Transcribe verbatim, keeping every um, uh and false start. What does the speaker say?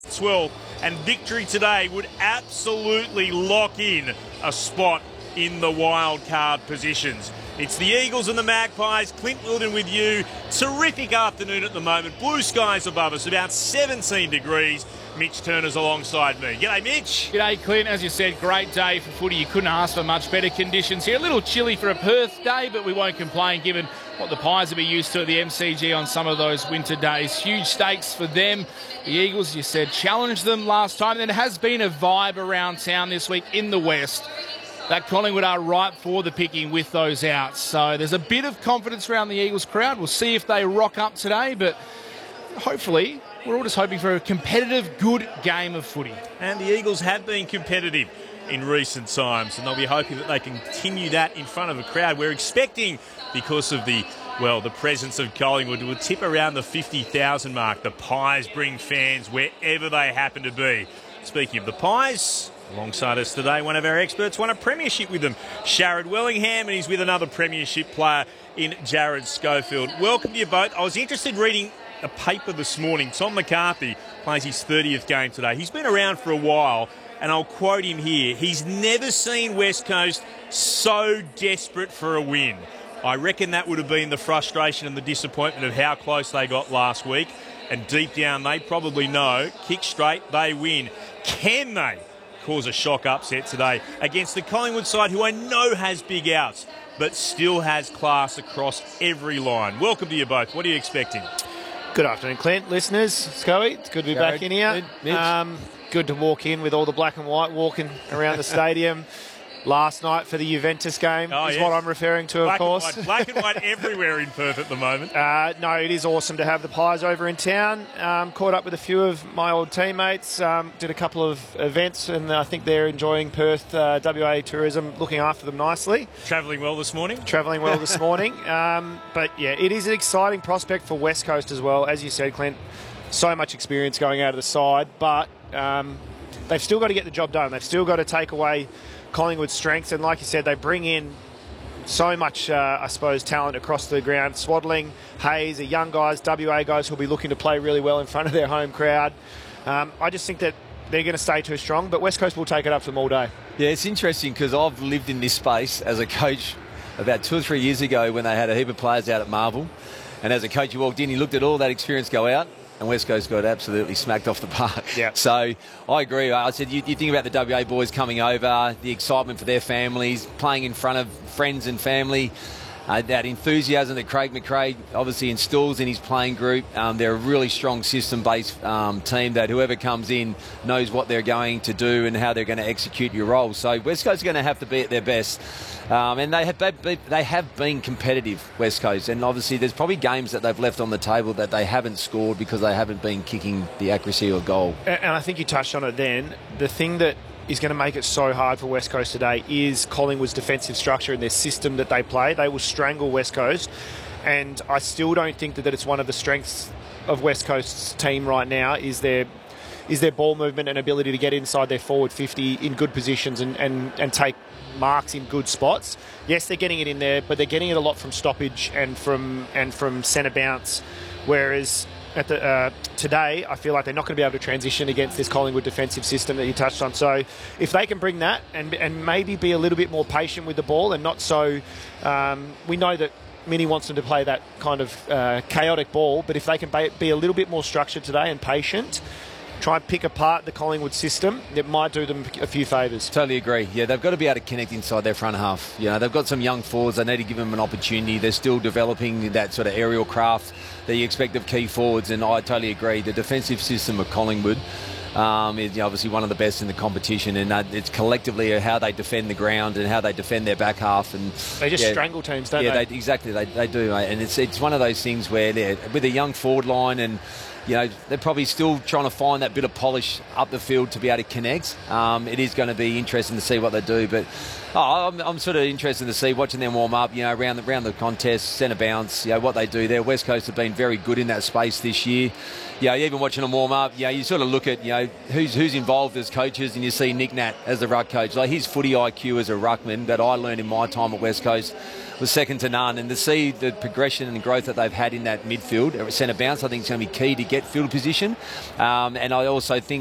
twelve, and victory today would absolutely lock in a spot in the wild card positions. It's the Eagles and the Magpies. Clint Wilden with you. Terrific afternoon at the moment. Blue skies above us, about seventeen degrees. Mitch Turner's alongside me. G'day, Mitch. G'day, Clint. As you said, great day for footy. You couldn't ask for much better conditions here. A little chilly for a Perth day, but we won't complain given what the Pies will be used to at the M C G on some of those winter days. Huge stakes for them. The Eagles, you said, challenged them last time. And there has been a vibe around town this week in the West that Collingwood are ripe for the picking with those outs. So there's a bit of confidence around the Eagles crowd. We'll see if they rock up today, but hopefully we're all just hoping for a competitive, good game of footy. And the Eagles have been competitive in recent times, and they'll be hoping that they can continue that in front of a crowd. We're expecting, because of the, well, the presence of Collingwood, to tip around the fifty thousand mark. The Pies bring fans wherever they happen to be. Speaking of the Pies, alongside us today, one of our experts won a premiership with them, Sharrod Wellingham, and he's with another premiership player in Jared Schofield. Welcome to you both. I was interested reading a paper this morning. Tom McCarthy plays his thirtieth game today. He's been around for a while, and I'll quote him here. He's never seen West Coast so desperate for a win. I reckon that would have been the frustration and the disappointment of how close they got last week. And deep down, they probably know, kick straight, they win. Can they cause a shock upset today against the Collingwood side, who I know has big outs, but still has class across every line? Welcome to you both. What are you expecting? Good afternoon, Clint. Listeners, Scully, it's good to be Jared, back in here. Mitch. Um, good to walk in with all the black and white walking around the stadium. Last night for the Juventus game oh, is yes. what I'm referring to, black of course. And white, black and white everywhere in Perth at the moment. Uh, no, it is awesome to have the Pies over in town. Um, caught up with a few of my old teammates, um, did a couple of events, and I think they're enjoying Perth. uh, W A Tourism looking after them nicely. Travelling well this morning? Travelling well this morning. Um, but yeah, it is an exciting prospect for West Coast as well. As you said, Clint, so much experience going out of the side, but um, they've still got to get the job done. They've still got to take away Collingwood's strengths, and like you said, they bring in so much, uh, I suppose, talent across the ground. Swaddling, Hayes, are young guys, W A guys who'll be looking to play really well in front of their home crowd. Um, I just think that they're going to stay too strong, but West Coast will take it up to them all day. Yeah, it's interesting because I've lived in this space as a coach about two or three years ago when they had a heap of players out at Marvel, and as a coach, you walked in, you looked at all that experience go out, and West Coast got absolutely smacked off the park. Yeah. So I agree. I said, you, you think about the W A boys coming over, the excitement for their families, playing in front of friends and family, uh, that enthusiasm that Craig McRae obviously installs in his playing group. Um, they're a really strong system-based um, team that whoever comes in knows what they're going to do and how they're going to execute your role. So West Coast are going to have to be at their best. Um, and they have they, they have been competitive, West Coast, and obviously there's probably games that they've left on the table that they haven't scored because they haven't been kicking the accuracy of goal. And I think you touched on it then. The thing that is going to make it so hard for West Coast today is Collingwood's defensive structure and their system that they play. They will strangle West Coast, and I still don't think that, that it's one of the strengths of West Coast's team right now is their is their ball movement and ability to get inside their forward fifty in good positions and, and, and take marks in good spots. Yes, they're getting it in there, but they're getting it a lot from stoppage and from and from centre bounce, whereas at the uh, today I feel like they're not going to be able to transition against this Collingwood defensive system that you touched on. So if they can bring that and and maybe be a little bit more patient with the ball and not so um, we know that Minnie wants them to play that kind of uh, chaotic ball, but if they can be a little bit more structured today and patient, try and pick apart the Collingwood system, it might do them a few favours. Totally agree. Yeah, they've got to be able to connect inside their front half. You know, they've got some young forwards. They need to give them an opportunity. They're still developing that sort of aerial craft that you expect of key forwards, and I totally agree. The defensive system of Collingwood um, is obviously one of the best in the competition, and uh, it's collectively how they defend the ground and how they defend their back half. And they just yeah, strangle teams, don't yeah, they? they? Exactly, they, they do, mate. And it's it's one of those things where they're with a young forward line and you know, they're probably still trying to find that bit of polish up the field to be able to connect. Um, it is going to be interesting to see what they do, but oh, I'm, I'm sort of interested to see watching them warm up. You know, around the around the contest, centre bounce. You know what they do there. West Coast have been very good in that space this year. Yeah, you know, even watching them warm up, you know, you sort of look at, you know, who's who's involved as coaches, and you see Nick Nat as the ruck coach. Like his footy I Q as a ruckman that I learned in my time at West Coast was second to none. And to see the progression and growth that they've had in that midfield, centre bounce, I think is going to be key to get field position. Um, and I also think